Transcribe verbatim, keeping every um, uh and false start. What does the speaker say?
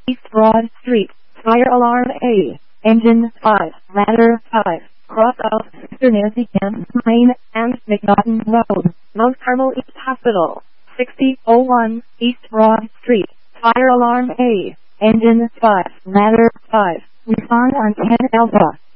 East Broad Street, fire alarm A, engine five, ladder five, cross out Sister Nancy Camp Main, and McNaughton Road, Mount Carmel East Hospital, sixty oh one, East Broad Street, fire alarm A, engine five, ladder five, respond on ten Alpha.